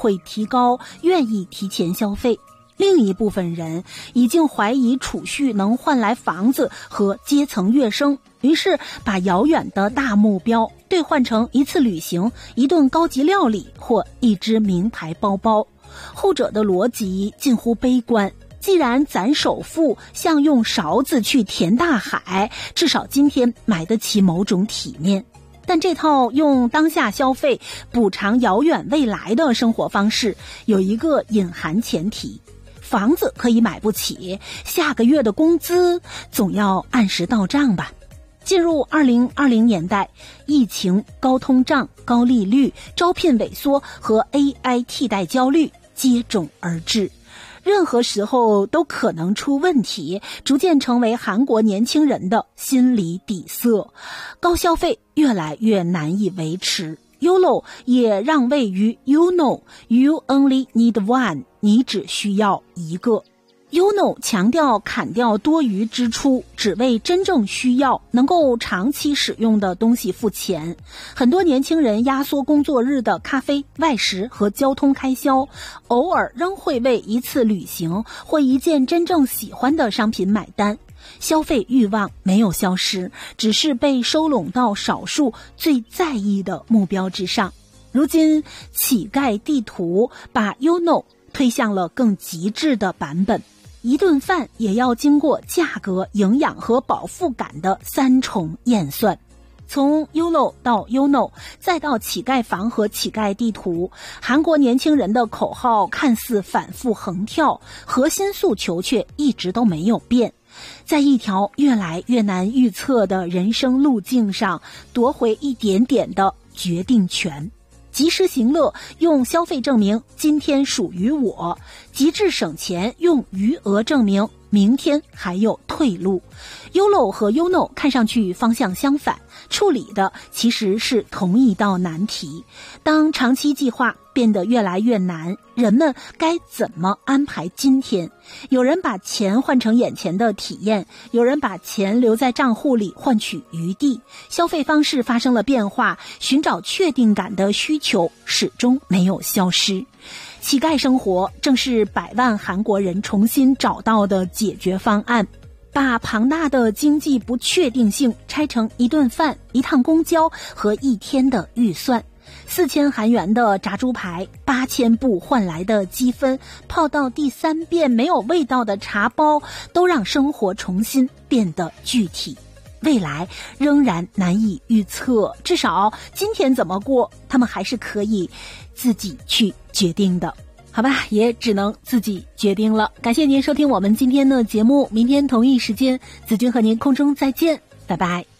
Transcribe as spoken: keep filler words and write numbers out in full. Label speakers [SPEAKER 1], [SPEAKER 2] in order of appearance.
[SPEAKER 1] 会提高，愿意提前消费。另一部分人已经怀疑储蓄能换来房子和阶层跃升，于是把遥远的大目标兑换成一次旅行、一顿高级料理或一只名牌包包。后者的逻辑近乎悲观，既然攒首付像用勺子去填大海，至少今天买得起某种体面。但这套用当下消费补偿遥远未来的生活方式有一个隐含前提，房子可以买不起，下个月的工资总要按时到账吧。进入二零二零年代，疫情、高通胀、高利率、招聘萎缩和 A I 替代焦虑接踵而至，任何时候都可能出问题，逐渐成为韩国年轻人的心理底色。高消费越来越难以维持， Y O L O 也让位于 You know You only need one， 你只需要一个。Y O N O 强调砍掉多余支出，只为真正需要能够长期使用的东西付钱。很多年轻人压缩工作日的咖啡、外食和交通开销，偶尔仍会为一次旅行或一件真正喜欢的商品买单。消费欲望没有消失，只是被收拢到少数最在意的目标之上。如今乞丐地图把 Y O N O 推向了更极致的版本，一顿饭也要经过价格、营养和饱腹感的三重验算。从 Y O L O 到 Y O N O 再到乞丐房和乞丐地图，韩国年轻人的口号看似反复横跳，核心诉求却一直都没有变，在一条越来越难预测的人生路径上夺回一点点的决定权。及时行乐，用消费证明今天属于我；极致省钱，用余额证明明天还有退路。 Y O L O 和 Y O N O 看上去方向相反，处理的其实是同一道难题。当长期计划变得越来越难，人们该怎么安排今天？有人把钱换成眼前的体验，有人把钱留在账户里换取余地。消费方式发生了变化，寻找确定感的需求始终没有消失。乞丐生活正是百万韩国人重新找到的解决方案，把庞大的经济不确定性拆成一顿饭、一趟公交和一天的预算。四千韩元的炸猪排，八千步换来的积分，泡到第三遍没有味道的茶包，都让生活重新变得具体。未来仍然难以预测，至少今天怎么过，他们还是可以自己去决定的。好吧，也只能自己决定了。感谢您收听我们今天的节目，明天同一时间子君和您空中再见，拜拜。